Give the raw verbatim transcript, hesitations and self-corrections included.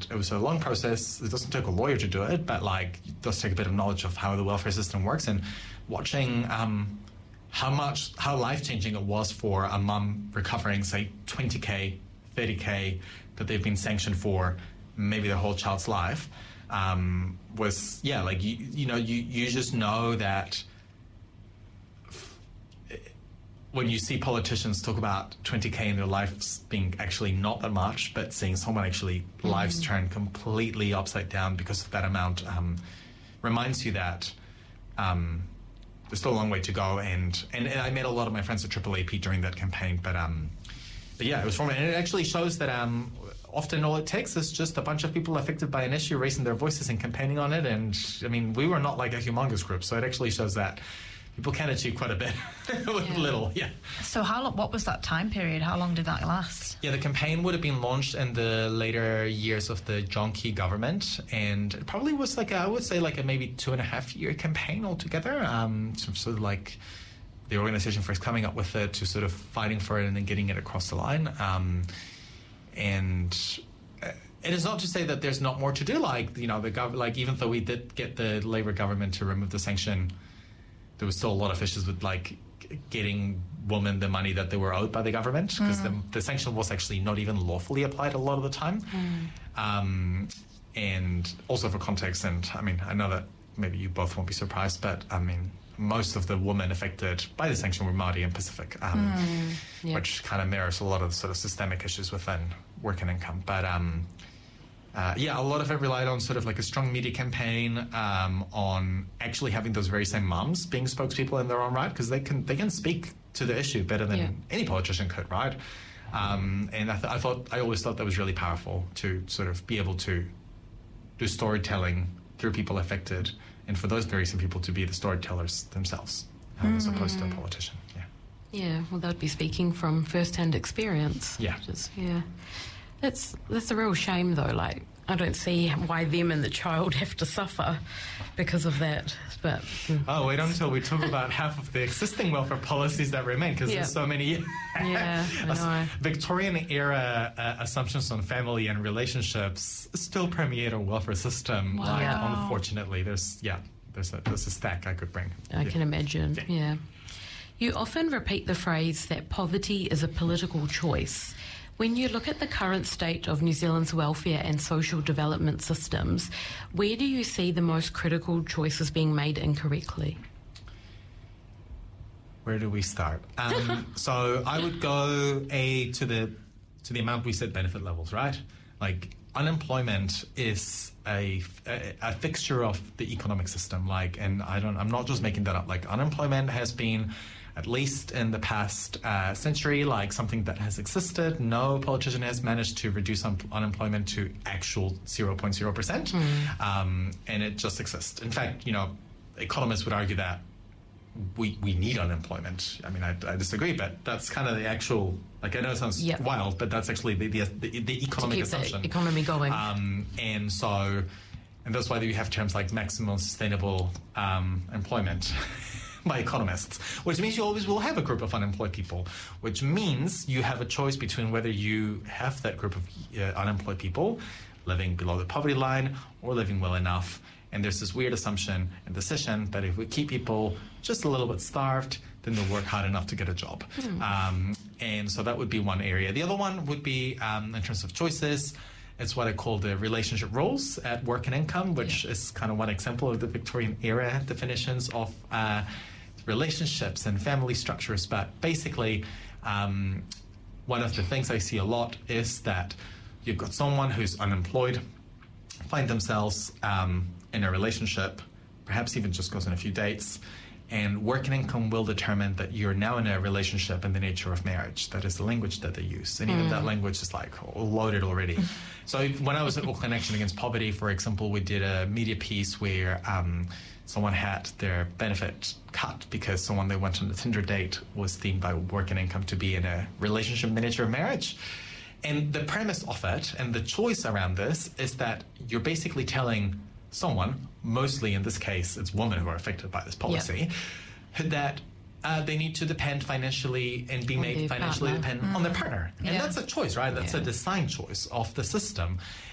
and it was a long process. It doesn't take a lawyer to do it, but like it does take a bit of knowledge of how the welfare system works, and watching um, how much, how life-changing it was for a mum recovering, say, twenty K, thirty K that they've been sanctioned for maybe their whole child's life, um, was, yeah, like, you, you know, you, you just know that when you see politicians talk about twenty K in their lives being actually not that much, but seeing someone actually mm-hmm. lives turn completely upside down because of that amount, um, reminds you that um, there's still a long way to go. And, and, and I met a lot of my friends at triple A P during that campaign, but, um, but yeah, it was formative. And it actually shows that um, often all it takes is just a bunch of people affected by an issue raising their voices and campaigning on it. And I mean, we were not like a humongous group, so it actually shows that people can achieve quite a bit with yeah. little, yeah. So how long, what was that time period? How long did that last? Yeah, the campaign would have been launched in the later years of the John Key government, and it probably was like, a, I would say like a maybe two and a half year campaign altogether. Um, so sort of like the organization first coming up with it to sort of fighting for it and then getting it across the line. Um, and it is not to say that there's not more to do. Like, you know, the gov- like even though we did get the Labour government to remove the sanction, there was still a lot of issues with like getting women the money that they were owed by the government, because mm. the, the sanction was actually not even lawfully applied a lot of the time. Mm. Um, and also for context, and I mean, I know that maybe you both won't be surprised, but I mean, most of the women affected by the sanction were Māori and Pacific, um, mm. yep. which kind of mirrors a lot of the sort of systemic issues within work and income. But um, Uh, yeah, a lot of it relied on sort of like a strong media campaign, um, on actually having those very same mums being spokespeople in their own right, because they can they can speak to the issue better than yeah. any politician could, right? Um, and I, th- I thought I always thought that was really powerful to sort of be able to do storytelling through people affected, and for those very same people to be the storytellers themselves, um, mm. as opposed to a politician. Yeah. Yeah, well, they'd be speaking from first-hand experience. Yeah. Which is, yeah. That's that's a real shame, though. Like, I don't see why them and the child have to suffer because of that. But oh, wait until we talk about half of the existing welfare policies that remain, because yeah. there's so many. Yeah, I know. Victorian era uh, assumptions on family and relationships still permeate our welfare system. Wow. Like, Yeah. unfortunately, there's yeah, there's a there's a stack I could bring. I yeah. can imagine. Yeah. yeah. You often repeat the phrase that poverty is a political choice. When you look at the current state of New Zealand's welfare and social development systems, where do you see the most critical choices being made incorrectly? Where do we start? Um, so I would go a to the to the amount we said benefit levels, right? Like, unemployment is a, a a fixture of the economic system. Like, and I don't, I'm not just making that up. Like, unemployment has been, at least in the past uh, century, like something that has existed. No politician has managed to reduce un- unemployment to actual zero point zero percent, mm. um, and it just exists. In fact, you know, economists would argue that we we need unemployment. I mean, I, I disagree, but that's kind of the actual, like, I know it sounds yep. wild, but that's actually the the, the, the economic to keep assumption. The economy going. Um, and so, and that's why we have terms like maximum sustainable um, employment by economists, which means you always will have a group of unemployed people, which means you have a choice between whether you have that group of uh, unemployed people living below the poverty line or living well enough. And there's this weird assumption and decision that if we keep people just a little bit starved, then they'll work hard enough to get a job. Hmm. Um, and so that would be one area. The other one would be, um, in terms of choices, it's what I call the relationship roles at work and income, which yeah. is kind of one example of the Victorian era definitions of uh, relationships and family structures. But basically, um, one of the things I see a lot is that you've got someone who's unemployed, find themselves um, in a relationship, perhaps even just goes on a few dates, and work and income will determine that you're now in a relationship in the nature of marriage. That is the language that they use. And even mm. that language is like loaded already. So when I was at Auckland Action Against Poverty, for example, we did a media piece where um, someone had their benefit cut because someone they went on a Tinder date was deemed by work and income to be in a relationship in the nature of marriage. And the premise of it and the choice around this is that you're basically telling someone, mostly in this case it's women who are affected by this policy, yeah. that uh, they need to depend financially and be on made financially partner. dependent mm. on their partner. And yeah. that's a choice, right? That's yeah. a design choice of the system.